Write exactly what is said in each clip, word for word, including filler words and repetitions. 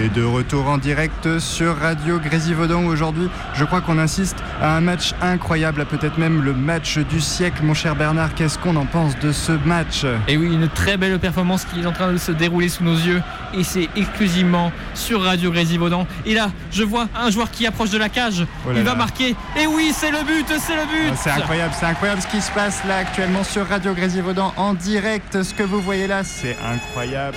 de retour en direct sur Radio Grésivaudan. Aujourd'hui, je crois qu'on insiste à un match incroyable, à peut-être même le match du siècle. Mon cher Bernard, qu'est-ce qu'on en pense de ce match ? Et oui, une très belle performance qui est en train de se dérouler sous nos yeux. Et c'est exclusivement sur Radio Grésivaudan. Et là, je vois un joueur qui approche de la cage. Oh Il va là. marquer. Et oui, c'est le but, c'est le but. C'est incroyable, c'est incroyable ce qui se passe là actuellement sur Radio Grésivaudan en direct. Ce que vous voyez là, c'est incroyable.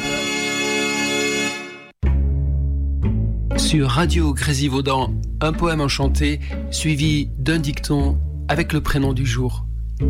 Sur Radio Grésivaudan, un poème enchanté suivi d'un dicton avec le prénom du jour.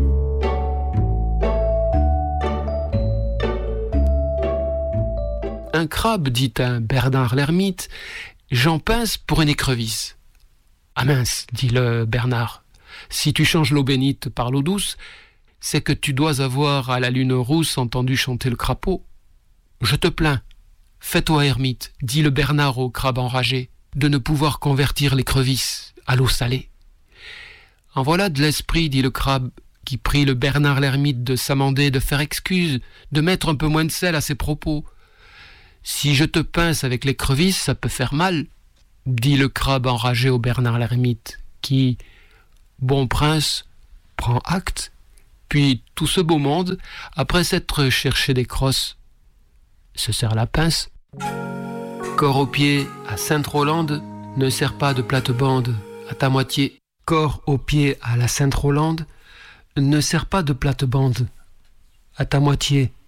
Un crabe dit à Bernard l'ermite « J'en pince pour une écrevisse ». « Ah mince, dit le Bernard, si tu changes l'eau bénite par l'eau douce, c'est que tu dois avoir à la lune rousse entendu chanter le crapaud. Je te plains. Fais-toi ermite, dit le Bernard au crabe enragé, de ne pouvoir convertir l'écrevisse à l'eau salée. En voilà de l'esprit, dit le crabe, qui prie le Bernard l'ermite de s'amender, de faire excuse, de mettre un peu moins de sel à ses propos. Si je te pince avec l'écrevisse, ça peut faire mal, dit le crabe enragé au Bernard l'ermite, qui, bon prince, prend acte, puis tout ce beau monde, après s'être cherché des crosses, se serre la pince. Corps aux pieds à Sainte-Rolande, ne serre pas de plate-bande à ta moitié. Corps aux pieds à la Sainte-Rolande, ne serre pas de plate-bande à ta moitié.